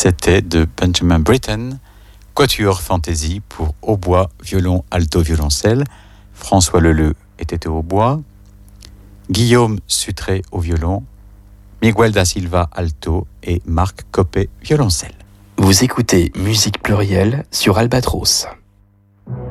C'était de Benjamin Britten, Quatuor Fantasy pour hautbois, violon, alto, violoncelle. François Leleu était au hautbois, Guillaume Sutré au violon, Miguel da Silva alto et Marc Copé violoncelle. Vous écoutez Musique Plurielle sur Albatros.